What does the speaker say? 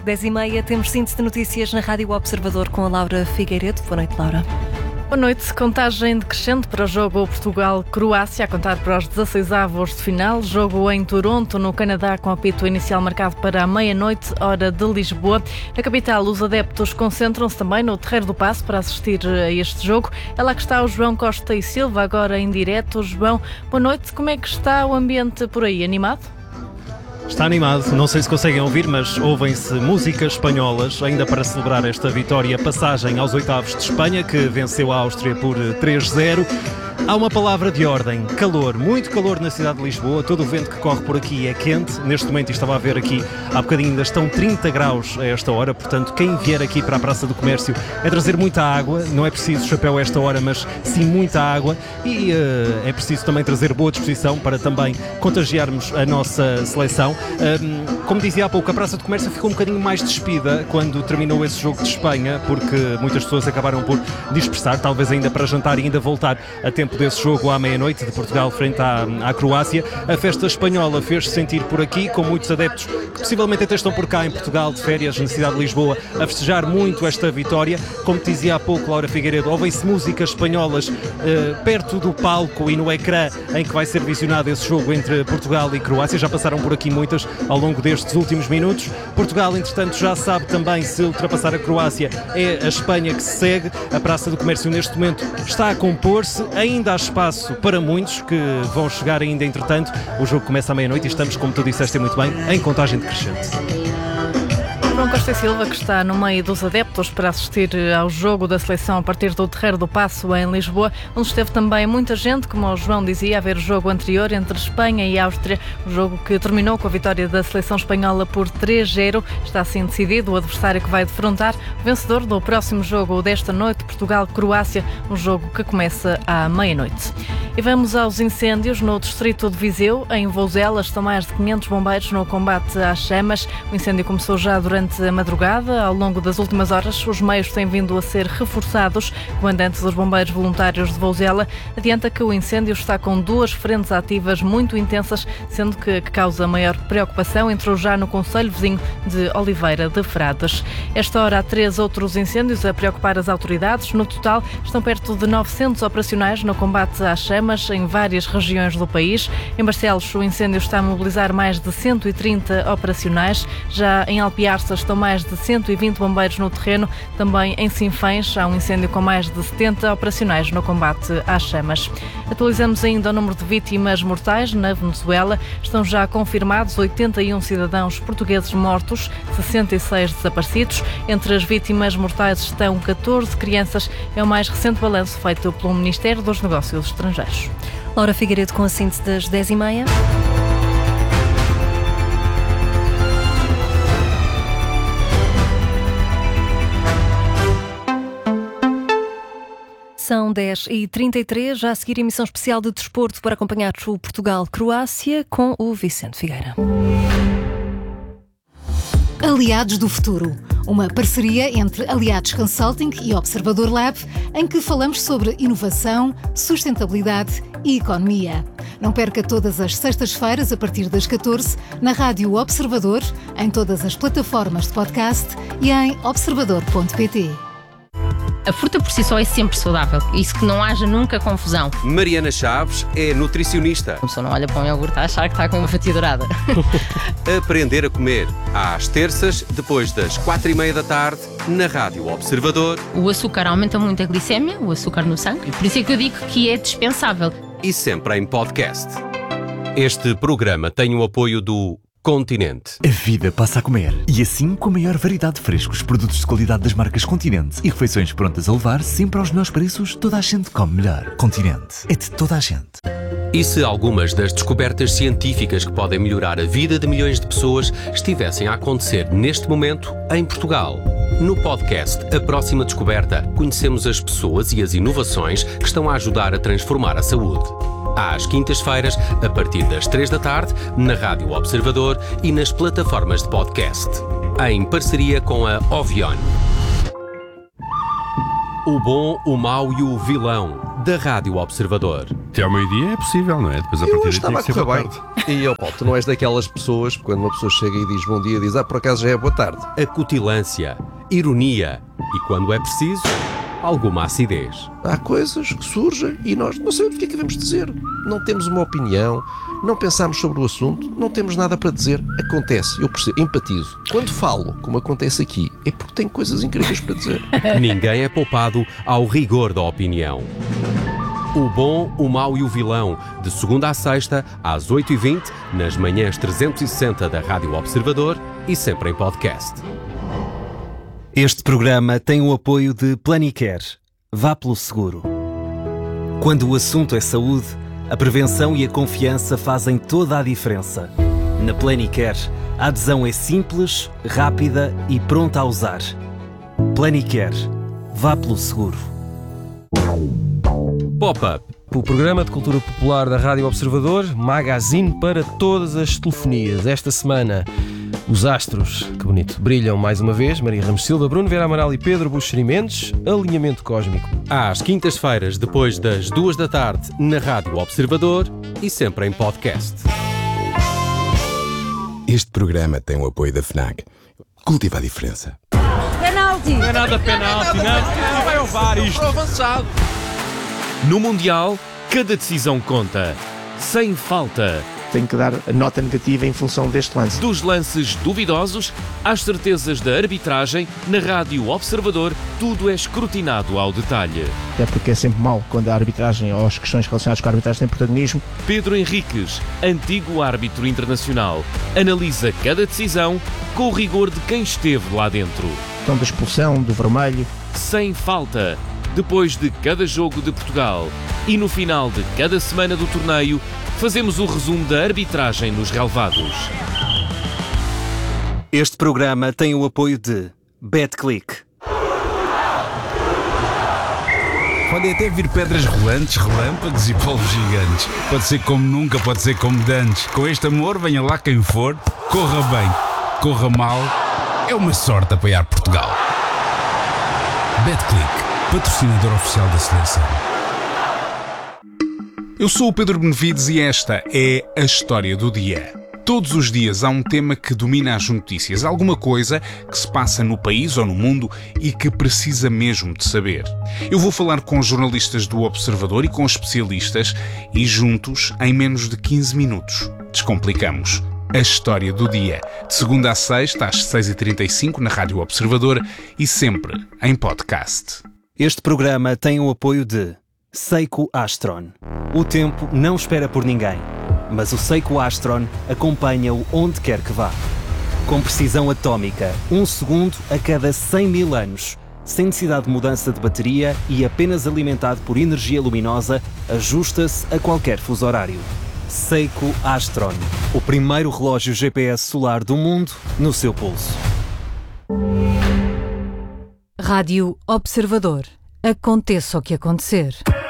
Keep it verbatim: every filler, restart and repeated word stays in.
dez e meia, temos síntese de notícias na Rádio Observador com a Laura Figueiredo. Boa noite, Laura. Boa noite. Contagem decrescente para o jogo Portugal-Croácia, a contar para os dezasseis avos de final. Jogo em Toronto, no Canadá, com apito inicial marcado para a meia-noite, hora de Lisboa. Na capital, os adeptos concentram-se também no Terreiro do Paço para assistir a este jogo. É lá que está o João Costa e Silva, agora em direto. João, boa noite. Como é que está o ambiente por aí? Animado? Está animado, não sei se conseguem ouvir, mas ouvem-se músicas espanholas, ainda para celebrar esta vitória, passagem aos oitavos de Espanha, que venceu a Áustria por três zero. Há uma palavra de ordem, calor, muito calor na cidade de Lisboa, todo o vento que corre por aqui é quente. Neste momento, estava a ver aqui, há bocadinho ainda estão trinta graus a esta hora, portanto quem vier aqui para a Praça do Comércio é trazer muita água, não é preciso chapéu a esta hora, mas sim muita água, e uh, é preciso também trazer boa disposição para também contagiarmos a nossa seleção. Um, como dizia há pouco, a Praça do Comércio ficou um bocadinho mais despida quando terminou esse jogo de Espanha, porque muitas pessoas acabaram por dispersar, talvez ainda para jantar e ainda voltar a tempo desse jogo à meia-noite de Portugal frente à, à Croácia. A festa espanhola fez-se sentir por aqui, com muitos adeptos que possivelmente até estão por cá em Portugal de férias na cidade de Lisboa a festejar muito esta vitória. Como te dizia há pouco, Laura Figueiredo, ouvem-se músicas espanholas eh, perto do palco e no ecrã em que vai ser visionado esse jogo entre Portugal e Croácia. Já passaram por aqui muitas ao longo destes últimos minutos. Portugal, entretanto, já sabe também, se ultrapassar a Croácia, é a Espanha que se segue. A Praça do Comércio neste momento está a compor-se, ainda há espaço para muitos que vão chegar ainda entretanto. O jogo começa à meia-noite e estamos, como tu disseste muito bem, em contagem decrescente. João Costa e Silva, que está no meio dos adeptos para assistir ao jogo da seleção a partir do Terreiro do Paço em Lisboa, onde esteve também muita gente, como o João dizia, a ver o jogo anterior entre Espanha e Áustria, o jogo que terminou com a vitória da seleção espanhola por três zero. Está assim decidido o adversário que vai defrontar o vencedor do próximo jogo desta noite, Portugal-Croácia, um jogo que começa à meia-noite. E vamos aos incêndios no distrito de Viseu. Em Vouzela estão mais de quinhentos bombeiros no combate às chamas. O incêndio começou já durante a madrugada. Ao longo das últimas horas, os meios têm vindo a ser reforçados. O comandante dos bombeiros voluntários de Vouzela adianta que o incêndio está com duas frentes ativas muito intensas, sendo que, que causa maior preocupação entre o já no concelho vizinho de Oliveira de Frades. Esta hora há três outros incêndios a preocupar as autoridades. No total, estão perto de novecentos operacionais no combate às chamas em várias regiões do país. Em Barcelos, o incêndio está a mobilizar mais de cento e trinta operacionais. Já em Alpiarça estão mais de cento e vinte bombeiros no terreno. Também em Sinfãs há um incêndio com mais de setenta operacionais no combate às chamas. Atualizamos ainda o número de vítimas mortais na Venezuela. Estão já confirmados oitenta e um cidadãos portugueses mortos, sessenta e seis desaparecidos. Entre as vítimas mortais estão catorze crianças. É o mais recente balanço feito pelo Ministério dos Negócios Estrangeiros. Laura Figueiredo com a síntese das dez e meia. São dez e trinta e três, já a seguir emissão especial de desporto para acompanhar o Portugal-Croácia com o Vicente Figueira. Aliados do Futuro, uma parceria entre Aliados Consulting e Observador Lab, em que falamos sobre inovação, sustentabilidade e economia. Não perca todas as sextas-feiras, a partir das catorze, na Rádio Observador, em todas as plataformas de podcast e em observador ponto pt. A fruta por si só é sempre saudável, isso que não haja nunca confusão. Mariana Chaves é nutricionista. A pessoa não olha para um iogurte a achar que está com uma fatia dourada. Aprender a comer, às terças, depois das quatro e meia da tarde, na Rádio Observador. O açúcar aumenta muito a glicémia, o açúcar no sangue, por isso é que eu digo que é dispensável. E sempre em podcast. Este programa tem o apoio do Continente. A vida passa a comer. E assim, com a maior variedade de frescos, produtos de qualidade das marcas Continente e refeições prontas a levar, sempre aos melhores preços, toda a gente come melhor. Continente. É de toda a gente. E se algumas das descobertas científicas que podem melhorar a vida de milhões de pessoas estivessem a acontecer neste momento em Portugal? No podcast A Próxima Descoberta, conhecemos as pessoas e as inovações que estão a ajudar a transformar a saúde. Às quintas-feiras, a partir das três da tarde, na Rádio Observador e nas plataformas de podcast. Em parceria com a Ovion. O bom, o mau e o vilão da Rádio Observador. Até ao meio-dia é possível, não é? Depois a partir daí tem que ser para tarde. E, ó Paulo, tu não és daquelas pessoas, quando uma pessoa chega e diz bom dia, diz, ah, por acaso já é boa tarde. Acutilância, ironia e, quando é preciso, alguma acidez. Há coisas que surgem e nós não sabemos o que é que devemos dizer. Não temos uma opinião, não pensamos sobre o assunto, não temos nada para dizer. Acontece, eu percebo, empatizo. Quando falo, como acontece aqui, é porque tenho coisas incríveis para dizer. Ninguém é poupado ao rigor da opinião. O bom, o mau e o vilão, de segunda à sexta, às oito e vinte, nas manhãs trezentos e sessenta da Rádio Observador e sempre em podcast. Este programa tem o apoio de Planicare. Vá pelo seguro. Quando o assunto é saúde, a prevenção e a confiança fazem toda a diferença. Na Planicare, a adesão é simples, rápida e pronta a usar. Planicare. Vá pelo seguro. Pop-up. O programa de cultura popular da Rádio Observador, magazine para todas as telefonias. Esta semana, os astros, que bonito, brilham mais uma vez. Maria Ramos Silva, Bruno Vera Amaral e Pedro Buxeri Mendes. Alinhamento cósmico. Às quintas-feiras, depois das duas da tarde, na Rádio Observador e sempre em podcast. Este programa tem o apoio da FNAC. Cultiva a diferença. Penalti! Não é nada penalti, não. Não vai ao V A R isto. Avançado. No Mundial, cada decisão conta. Sem falta. Tem que dar a nota negativa em função deste lance. Dos lances duvidosos às certezas da arbitragem, na Rádio Observador, tudo é escrutinado ao detalhe. É porque é sempre mau quando a arbitragem ou as questões relacionadas com a arbitragem têm protagonismo. Pedro Henriques, antigo árbitro internacional, analisa cada decisão com o rigor de quem esteve lá dentro. Então da expulsão, do vermelho. Sem falta. Depois de cada jogo de Portugal e no final de cada semana do torneio, fazemos o resumo da arbitragem nos relevados. Este programa tem o apoio de BetClick. Podem até vir pedras rolantes, relâmpagos e polvos gigantes. Pode ser como nunca, pode ser como dantes. Com este amor, venha lá quem for, corra bem, corra mal. É uma sorte apoiar Portugal. BetClick, patrocinador oficial da seleção. Eu sou o Pedro Benevides e esta é a história do dia. Todos os dias há um tema que domina as notícias, alguma coisa que se passa no país ou no mundo e que precisa mesmo de saber. Eu vou falar com jornalistas do Observador e com especialistas e juntos, em menos de quinze minutos, descomplicamos a história do dia. De segunda a sexta, às seis e trinta e cinco, na Rádio Observador e sempre em podcast. Este programa tem o apoio de Seiko Astron. O tempo não espera por ninguém, mas o Seiko Astron acompanha-o onde quer que vá. Com precisão atómica, um segundo a cada cem mil anos, sem necessidade de mudança de bateria e apenas alimentado por energia luminosa, ajusta-se a qualquer fuso horário. Seiko Astron, o primeiro relógio G P S solar do mundo no seu pulso. Rádio Observador. Aconteça o que acontecer.